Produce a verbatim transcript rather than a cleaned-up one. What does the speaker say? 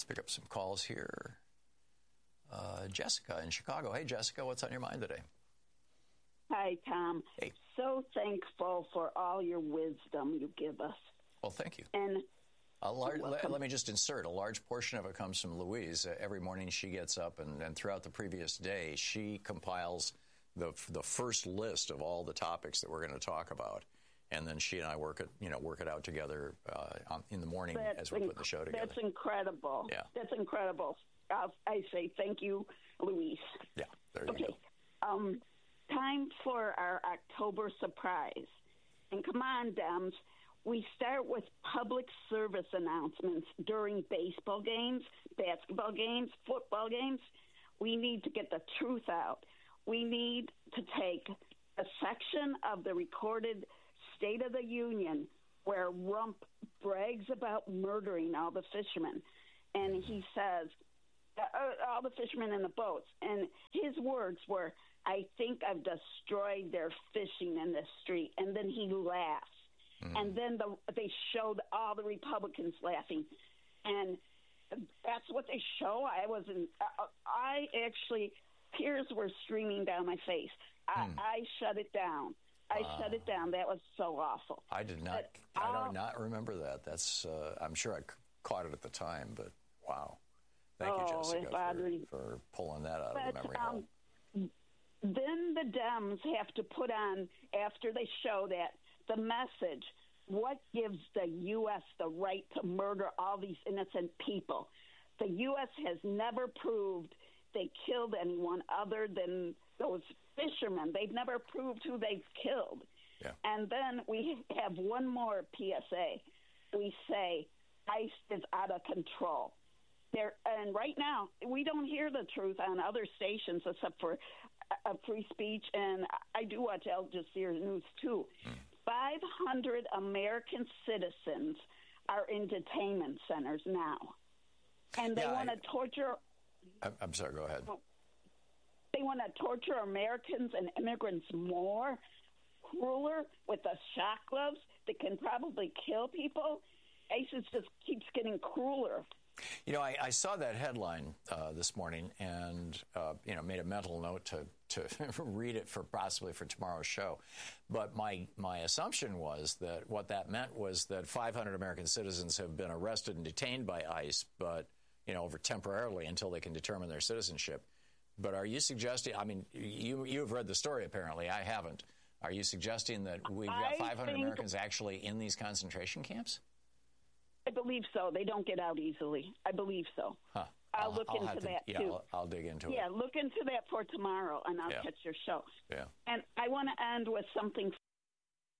pick up some calls here. Uh, Jessica in Chicago. Hey, Jessica, what's on your mind today? Hi, Tom. Hey. So thankful for all your wisdom you give us. Well, thank you. And a large, let, let me just insert, a large portion of it comes from Louise. Uh, every morning she gets up, and, and throughout the previous day, she compiles the the first list of all the topics that we're going to talk about. And then she and I work it, you know, work it out together uh, on, in the morning that's as we put the show together. That's incredible. Yeah. That's incredible. I'll, I say thank you, Louise. Yeah, there you okay. go. Um, time for our October surprise. And come on, Dems. We start with public service announcements during baseball games, basketball games, football games. We need to get the truth out. We need to take a section of the recorded State of the Union where Rump brags about murdering all the fishermen. And he says, uh, all the fishermen in the boats. And his words were, I think I've destroyed their fishing in the street. And then he laughs. Mm. And then the, they showed all the Republicans laughing. And that's what they show. I wasn't, uh, I actually, tears were streaming down my face. I, mm. I shut it down. I uh, shut it down. That was so awful. I did not. But, uh, I do not remember that. That's. Uh, I'm sure I c- caught it at the time, but wow. Thank oh, you, Jessica, for, for pulling that out but, of the memory um, hole. Then the Dems have to put on, after they show that, the message. What gives the U S the right to murder all these innocent people? The U S has never proved they killed anyone other than those fishermen. They've never proved who they've killed. Yeah. And then we have one more P S A. We say ICE is out of control. There, and right now, we don't hear the truth on other stations except for uh, free speech, and I do watch Al Jazeera News, too. Mm. five hundred American citizens are in detainment centers now. And they yeah, want to torture... I'm sorry, go ahead. They want to torture Americans and immigrants more, crueler, with the shock gloves that can probably kill people. ISIS just keeps getting crueler. You know, I, I saw that headline uh, this morning and, uh, you know, made a mental note to, to read it for possibly for tomorrow's show. But my, my assumption was that what that meant was that five hundred American citizens have been arrested and detained by ICE, but, you know, over temporarily until they can determine their citizenship. But are you suggesting, I mean, you, you've read the story apparently, I haven't. Are you suggesting that we've got five hundred Americans actually in these concentration camps? I believe so. They don't get out easily. I believe so. Huh. I'll, I'll look I'll into to, that, yeah, too. I'll, I'll dig into yeah, it. Yeah, look into that for tomorrow, and I'll yeah. catch your show. Yeah. And I want to end with something